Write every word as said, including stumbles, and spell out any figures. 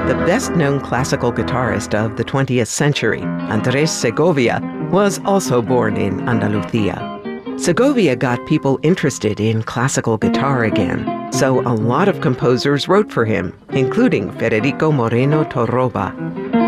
The best-known classical guitarist of the twentieth century, Andrés Segovia, was also born in Andalusia. Segovia got people interested in classical guitar again, so a lot of composers wrote for him, including Federico Moreno Torroba.